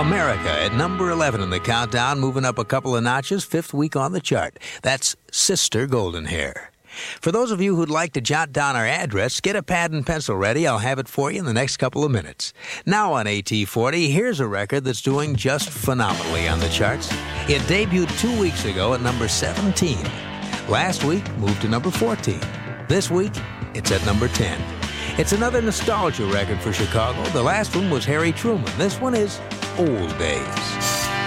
America at number 11 in the countdown, moving up a couple of notches, 5th week on the chart. That's Sister Golden Hair. For those of you who'd like to jot down our address, get a pad and pencil ready. I'll have it for you in the next couple of minutes. Now on AT40, here's a record that's doing just phenomenally on the charts. It debuted 2 weeks ago at number 17. Last week, moved to number 14. This week, it's at number 10. It's another nostalgia record for Chicago. The last one was Harry Truman. This one is Old Days.